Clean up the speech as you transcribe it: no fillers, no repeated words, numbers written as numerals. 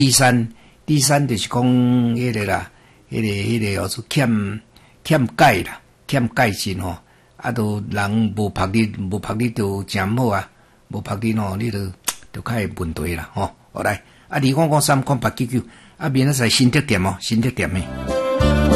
第三就是讲迄个啦，迄个是欠钙啦，欠钙质吼，啊，都人无晒日就真好啊，无晒日吼，你就较会问题啦吼。好来，啊，299-3899，啊，明仔载新特点哦，新特点诶。